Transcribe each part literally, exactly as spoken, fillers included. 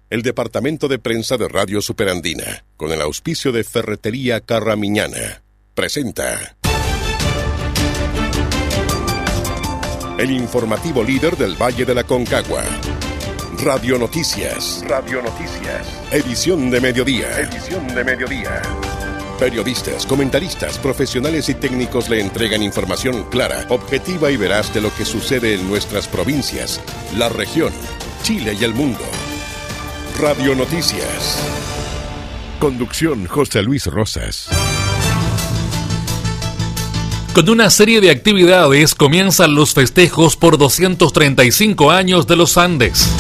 El departamento de prensa de Radio Superandina, con el auspicio de Ferretería Carramiñana, presenta el informativo líder del Valle de la Concagua. Radio Noticias. Radio Noticias. Edición de mediodía. Edición de mediodía. Periodistas, comentaristas, profesionales y técnicos le entregan información clara, objetiva y veraz de lo que sucede en nuestras provincias, la región, Chile y el mundo. Radio Noticias. Conducción José Luis Rosas. Con una serie de actividades comienzan los festejos por doscientos treinta y cinco años de los Andes.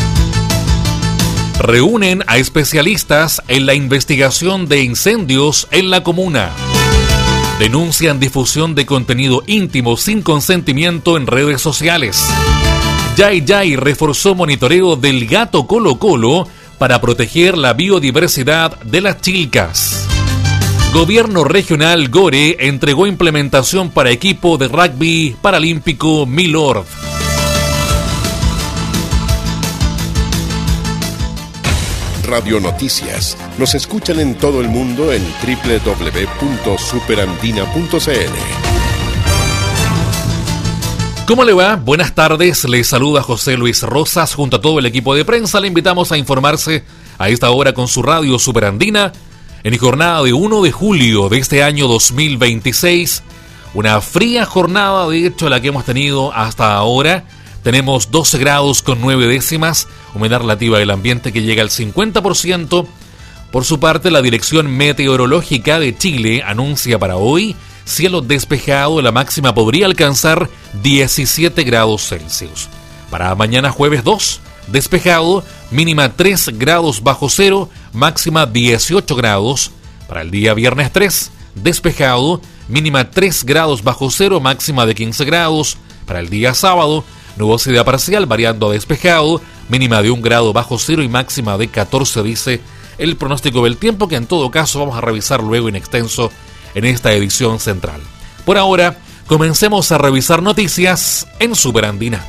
Reúnen a especialistas en la investigación de incendios en la comuna. Denuncian difusión de contenido íntimo sin consentimiento en redes sociales. Yay Yay reforzó monitoreo del gato Colo Colo para proteger la biodiversidad de las Chilcas. Gobierno regional Gore entregó implementación para equipo de rugby paralímpico Milord. Radio Noticias. Nos escuchan en todo el mundo en doble u doble u doble u punto superandina punto c l. ¿Cómo le va? Buenas tardes, les saluda José Luis Rosas junto a todo el equipo de prensa. Le invitamos a informarse a esta hora con su radio Superandina en jornada de primero de julio de este año dos mil veintiséis. Una fría jornada, de hecho, la que hemos tenido hasta ahora. Tenemos doce grados con nueve décimas, humedad relativa del ambiente que llega al cincuenta por ciento. Por su parte, la Dirección Meteorológica de Chile anuncia para hoy cielo despejado, la máxima podría alcanzar diecisiete grados Celsius. Para mañana jueves dos, despejado, mínima tres grados bajo cero, máxima dieciocho grados. Para el día viernes tres, despejado, mínima tres grados bajo cero, máxima de quince grados. Para el día sábado, nubosidad parcial variando a despejado, mínima de un grado bajo cero y máxima de catorce, dice el pronóstico del tiempo, que en todo caso vamos a revisar luego en extenso en esta edición central. Por ahora, comencemos a revisar noticias en Superandina.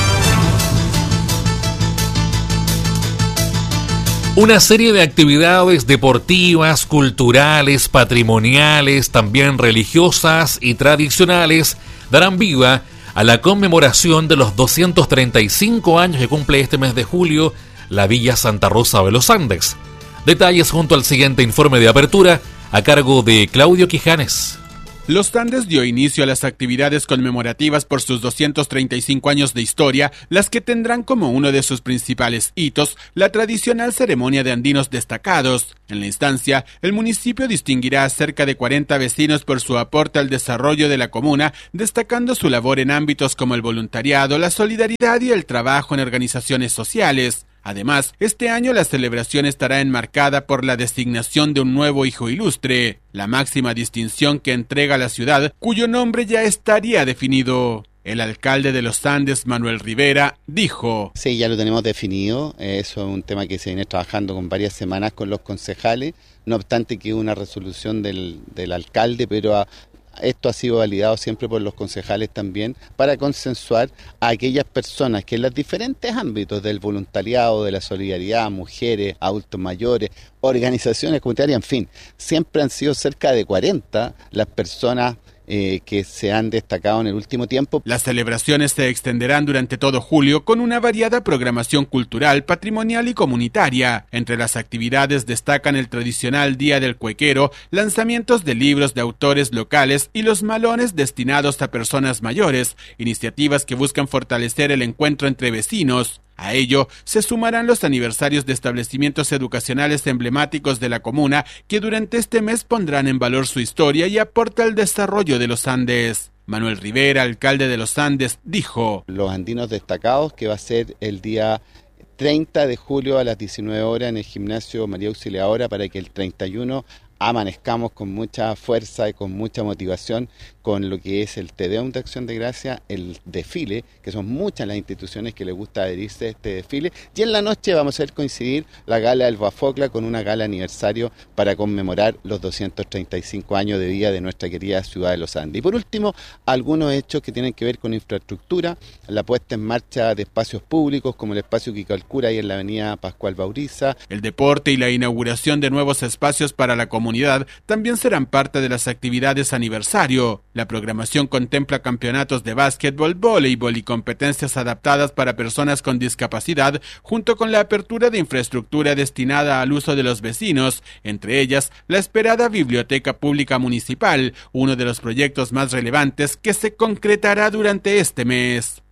Una serie de actividades deportivas, culturales, patrimoniales, también religiosas y tradicionales darán vida a la conmemoración de los doscientos treinta y cinco años que cumple este mes de julio la Villa Santa Rosa de los Andes. Detalles junto al siguiente informe de apertura a cargo de Claudio Quijanes. Los Andes dio inicio a las actividades conmemorativas por sus doscientos treinta y cinco años de historia, las que tendrán como uno de sus principales hitos la tradicional ceremonia de andinos destacados. En la instancia, el municipio distinguirá a cerca de cuarenta vecinos por su aporte al desarrollo de la comuna, destacando su labor en ámbitos como el voluntariado, la solidaridad y el trabajo en organizaciones sociales. Además, este año la celebración estará enmarcada por la designación de un nuevo hijo ilustre, la máxima distinción que entrega la ciudad, cuyo nombre ya estaría definido. El alcalde de los Andes, Manuel Rivera, dijo: Sí, ya lo tenemos definido, eso es un tema que se viene trabajando con varias semanas con los concejales, no obstante que hubo una resolución del, del alcalde, pero a esto ha sido validado siempre por los concejales también, para consensuar a aquellas personas que en los diferentes ámbitos del voluntariado, de la solidaridad, mujeres, adultos mayores, organizaciones comunitarias, en fin, siempre han sido cerca de cuarenta las personas Eh, que se han destacado en el último tiempo. Las celebraciones se extenderán durante todo julio con una variada programación cultural, patrimonial y comunitaria. Entre las actividades destacan el tradicional Día del Cuequero, lanzamientos de libros de autores locales y los malones destinados a personas mayores, iniciativas que buscan fortalecer el encuentro entre vecinos. A ello se sumarán los aniversarios de establecimientos educacionales emblemáticos de la comuna que durante este mes pondrán en valor su historia y aporta al desarrollo de los Andes. Manuel Rivera, alcalde de los Andes, dijo: Los andinos destacados, que va a ser el día treinta de julio a las diecinueve horas en el gimnasio María Auxiliadora, para que el treinta y uno amanezcamos con mucha fuerza y con mucha motivación con lo que es el Te Deum de Acción de Gracia, el desfile, que son muchas las instituciones que les gusta adherirse a este desfile, y en la noche vamos a ver coincidir la gala del Bafocla con una gala aniversario para conmemorar los doscientos treinta y cinco años de vida de nuestra querida ciudad de Los Andes. Y por último, algunos hechos que tienen que ver con infraestructura, la puesta en marcha de espacios públicos como el espacio que calcula ahí en la avenida Pascual Bauriza. El deporte y la inauguración de nuevos espacios para la comunidad también serán parte de las actividades aniversario. La programación contempla campeonatos de básquetbol, voleibol y competencias adaptadas para personas con discapacidad, junto con la apertura de infraestructura destinada al uso de los vecinos, entre ellas la esperada Biblioteca Pública Municipal, uno de los proyectos más relevantes que se concretará durante este mes.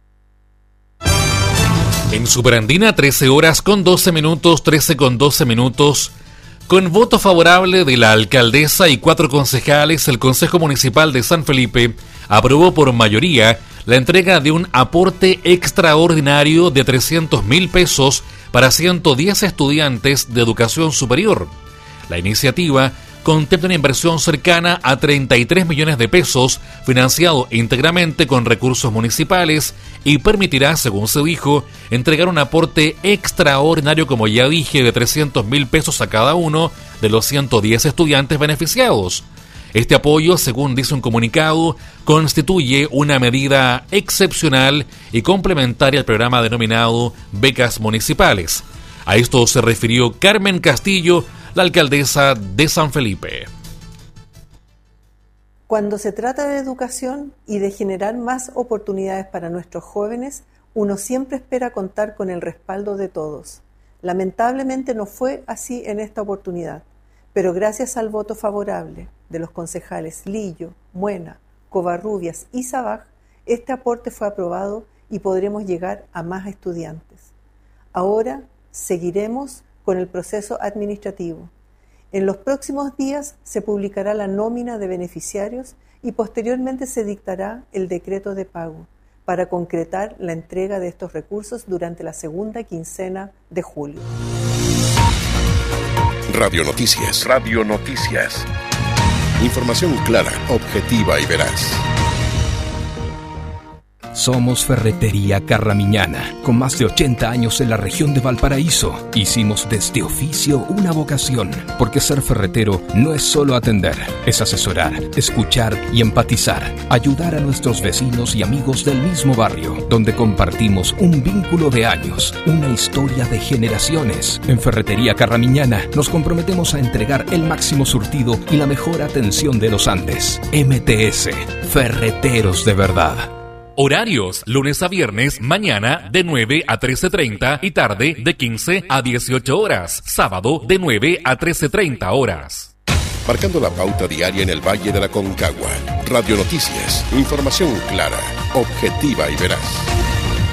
En Superandina, trece horas con doce minutos, trece con doce minutos. Con voto favorable de la alcaldesa y cuatro concejales, el Consejo Municipal de San Felipe aprobó por mayoría la entrega de un aporte extraordinario de trescientos mil pesos para ciento diez estudiantes de educación superior. La iniciativa contempla una inversión cercana a treinta y tres millones de pesos, financiado íntegramente con recursos municipales, y permitirá, según se dijo, entregar un aporte extraordinario, como ya dije, de trescientos mil pesos a cada uno de los ciento diez estudiantes beneficiados. Este apoyo, según dice un comunicado, constituye una medida excepcional y complementaria al programa denominado Becas Municipales. A esto se refirió Carmen Castillo, la alcaldesa de San Felipe. Cuando se trata de educación y de generar más oportunidades para nuestros jóvenes, uno siempre espera contar con el respaldo de todos. Lamentablemente no fue así en esta oportunidad, pero gracias al voto favorable de los concejales Lillo, Muena, Covarrubias y Sabaj, este aporte fue aprobado y podremos llegar a más estudiantes. Ahora seguiremos con el proceso administrativo. En los próximos días se publicará la nómina de beneficiarios y posteriormente se dictará el decreto de pago para concretar la entrega de estos recursos durante la segunda quincena de julio. Radio Noticias. Radio Noticias. Información clara, objetiva y veraz. Somos Ferretería Carramiñana, con más de ochenta años en la región de Valparaíso. Hicimos de este oficio una vocación, porque ser ferretero no es solo atender, es asesorar, escuchar y empatizar, ayudar a nuestros vecinos y amigos del mismo barrio, donde compartimos un vínculo de años, una historia de generaciones. En Ferretería Carramiñana nos comprometemos a entregar el máximo surtido y la mejor atención de los Andes. M T S, Ferreteros de verdad. Horarios: lunes a viernes, mañana de nueve a trece treinta y tarde de quince a dieciocho horas. Sábado de nueve a trece treinta horas. Marcando la pauta diaria en el Valle de la Concagua. Radio Noticias. Información clara, objetiva y veraz.